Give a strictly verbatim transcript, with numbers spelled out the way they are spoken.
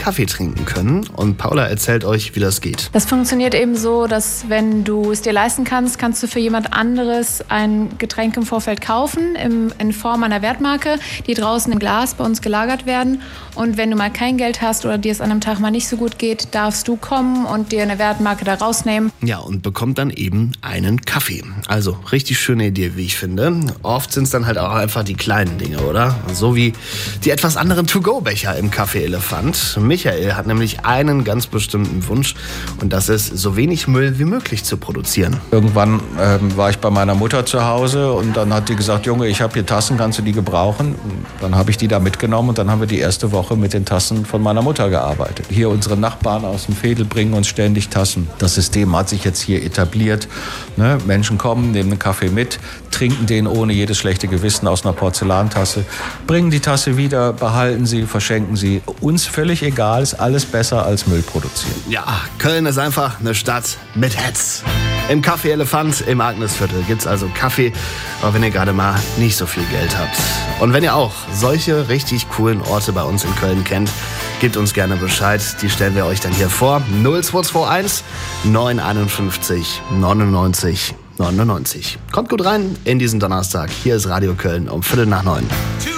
Kaffee trinken können. Und Paula erzählt euch, wie das geht. Das funktioniert eben so, dass wenn du es dir leisten kannst, kannst du für jemand anderes ein Getränk im Vorfeld kaufen, im, in Form einer Wertmarke, die draußen im Glas bei uns gelagert werden. Und wenn du mal kein Geld hast oder dir es an einem Tag mal nicht so gut geht, darfst du kommen und dir eine Wertmarke da rausnehmen. Ja, und bekommt dann eben einen Kaffee. Also richtig schöne Idee, wie ich finde. Oft sind es dann halt auch einfach die kleinen Dinge, oder? So wie die etwas anderen To-Go-Becher im Café Elefant. Michael hat nämlich einen ganz bestimmten Wunsch und das ist, so wenig Müll wie möglich zu produzieren. Irgendwann ähm, war ich bei meiner Mutter zu Hause und dann hat die gesagt, Junge, ich habe hier Tassen, kannst du die gebrauchen? Und dann habe ich die da mitgenommen und dann haben wir die erste Woche mit den Tassen von meiner Mutter gearbeitet. Hier unsere Nachbarn aus dem Veedel bringen uns ständig Tassen. Das System hat sich jetzt hier etabliert. Ne? Menschen kommen, nehmen einen Kaffee mit, trinken den ohne jedes schlechte Gewissen aus einer Porzellantasse, bringen die Tasse wieder, behalten sie, verschenken sie. Uns völlig egal, ist alles besser als Müll produzieren. Ja, Köln ist einfach eine Stadt mit Herz. Im Café Elefant im Agnesviertel gibt's also Kaffee, auch wenn ihr gerade mal nicht so viel Geld habt. Und wenn ihr auch solche richtig coolen Orte bei uns in Köln kennt, gebt uns gerne Bescheid. Die stellen wir euch dann hier vor. null zwei zwei eins neun einundfünfzig neunundneunzig neunundneunzig. Kommt gut rein in diesen Donnerstag. Hier ist Radio Köln um Viertel nach neun.